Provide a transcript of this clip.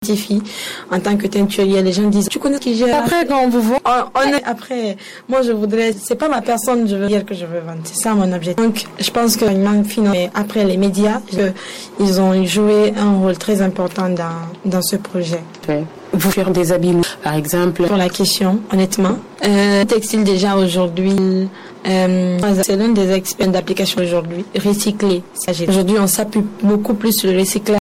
En tant que teinturier, les gens disent, tu connais qui gère. Après, quand on vous voit, après, moi, je voudrais, c'est pas ma personne, je veux dire que je veux vendre. C'est ça mon objectif. Donc, je pense que après les médias, ils ont joué un rôle très important dans ce projet. Vous faire des habits, par exemple. Pour la question, honnêtement, textile déjà aujourd'hui, c'est l'un des experts d'application aujourd'hui, recyclé. Aujourd'hui, on s'appuie beaucoup plus sur le recyclage.